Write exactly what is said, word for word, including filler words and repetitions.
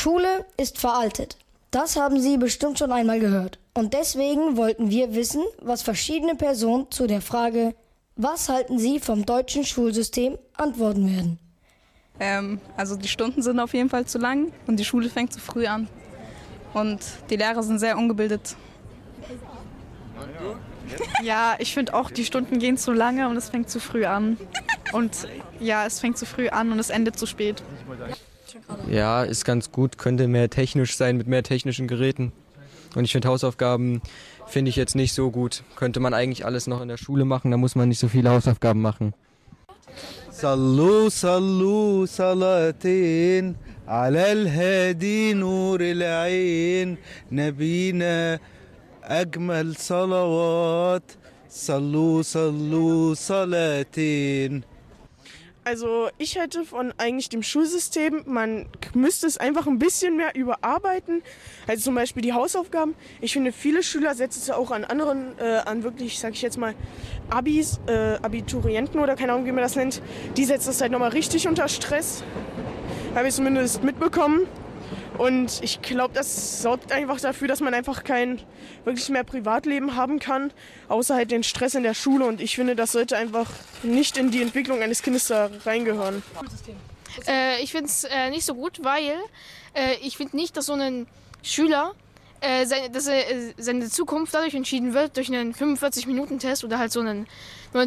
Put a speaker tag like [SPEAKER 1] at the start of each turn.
[SPEAKER 1] Schule ist veraltet. Das haben Sie bestimmt schon einmal gehört. Und deswegen wollten wir wissen, was verschiedene Personen zu der Frage, was halten Sie vom deutschen Schulsystem, antworten werden.
[SPEAKER 2] Ähm, also die Stunden sind auf jeden Fall zu lang und die Schule fängt zu früh an. Und die Lehrer sind sehr ungebildet.
[SPEAKER 3] Ja, ich finde auch, die Stunden gehen zu lange und es fängt zu früh an. Und ja, es fängt zu früh an und es endet zu spät.
[SPEAKER 4] Ja, ist ganz gut, könnte mehr technisch sein mit mehr technischen Geräten. Und ich finde Hausaufgaben finde ich jetzt nicht so gut. Könnte man eigentlich alles noch in der Schule machen, da muss man nicht so viele Hausaufgaben machen.
[SPEAKER 5] صلوا صلوا صلاتين على الهادي نور العين نبينا أجمل صلوات صلوا صلوا صلاتين.
[SPEAKER 6] Also ich hätte von eigentlich dem Schulsystem, man müsste es einfach ein bisschen mehr überarbeiten. Also zum Beispiel die Hausaufgaben. Ich finde, viele Schüler setzen es ja auch an anderen, äh, an wirklich, sag ich jetzt mal, Abis, äh, Abiturienten oder keine Ahnung, wie man das nennt. Die setzen es halt nochmal richtig unter Stress. Habe ich zumindest mitbekommen. Und ich glaube, das sorgt einfach dafür, dass man einfach kein wirklich mehr Privatleben haben kann, außer halt den Stress in der Schule. Und ich finde, das sollte einfach nicht in die Entwicklung eines Kindes da reingehören.
[SPEAKER 7] Äh, ich finde es äh, nicht so gut, weil äh, ich finde nicht, dass so ein Schüler, äh, seine, dass er, äh, seine Zukunft dadurch entschieden wird, durch einen fünfundvierzig Minuten Test oder halt so einen